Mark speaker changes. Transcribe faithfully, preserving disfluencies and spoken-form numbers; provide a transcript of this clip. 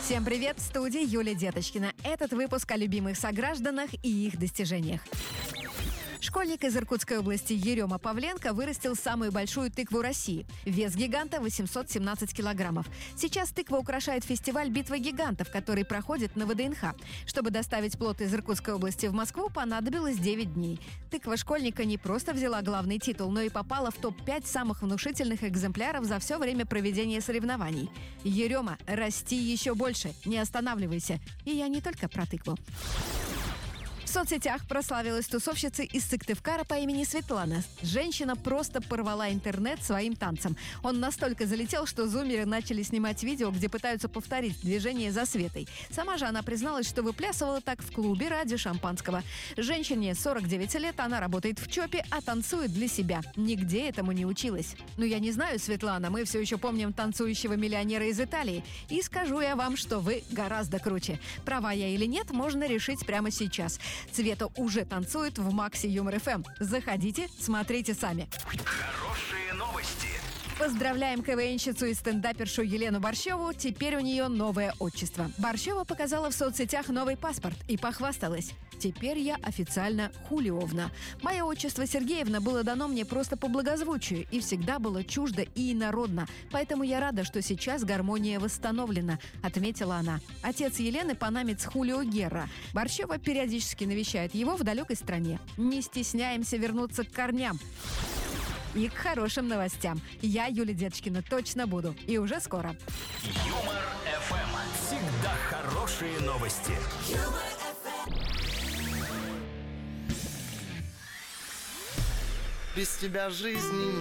Speaker 1: Всем привет, в студии Юлия Деточкина. Этот выпуск о любимых согражданах и их достижениях. Школьник из Иркутской области Ерема Павленко вырастил самую большую тыкву России. Вес гиганта восемьсот семнадцать килограммов. Сейчас тыква украшает фестиваль «Битва гигантов», который проходит на вэ дэ эн ха. Чтобы доставить плод из Иркутской области в Москву, понадобилось девять дней. Тыква школьника не просто взяла главный титул, но и попала в топ пять самых внушительных экземпляров за все время проведения соревнований. Ерема, расти еще больше, не останавливайся. И я не только про тыкву. В соцсетях прославилась тусовщица из Сыктывкара по имени Светлана. Женщина просто порвала интернет своим танцем. Он настолько залетел, что зумеры начали снимать видео, где пытаются повторить движение за Светой. Сама же она призналась, что выплясывала так в клубе ради шампанского. Женщине сорок девять лет, она работает в ЧОПе, а танцует для себя. Нигде этому не училась. Ну, я не знаю, Светлана, мы все еще помним танцующего миллионера из Италии. И скажу я вам, что вы гораздо круче. Права я или нет, можно решить прямо сейчас. Света уже танцует в Макси Юмор эф эм. Заходите, смотрите сами.
Speaker 2: Хорошие новости.
Speaker 1: Поздравляем КВНщицу и стендапершу Елену Борщеву. Теперь у нее новое отчество. Борщева показала в соцсетях новый паспорт и похвасталась. Теперь я официально Хулиовна. Мое отчество Сергеевна было дано мне просто по благозвучию и всегда было чуждо и инородно. Поэтому я рада, что сейчас гармония восстановлена, отметила она. Отец Елены панамец Хулио Герра. Борщева периодически навещает его в далекой стране. Не стесняемся вернуться к корням. И к хорошим новостям. Я, Юлия Деточкина, точно буду. И уже скоро.
Speaker 2: Юмор эф эм. Всегда хорошие новости.
Speaker 3: Без тебя жизни